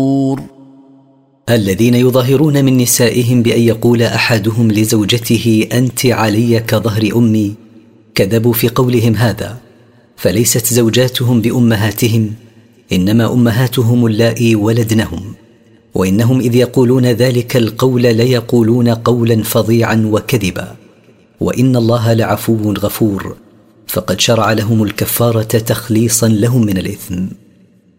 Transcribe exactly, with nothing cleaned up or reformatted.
الذين يظاهرون من نسائهم بأن يقول أحدهم لزوجته أنت علي كظهر أمي كذبوا في قولهم هذا، فليست زوجاتهم بأمهاتهم، إنما أمهاتهم اللائي ولدنهم، وإنهم إذ يقولون ذلك القول ليقولون قولا فظيعا وكذبا، وإن الله لعفو غفور، فقد شرع لهم الكفارة تخليصا لهم من الإثم.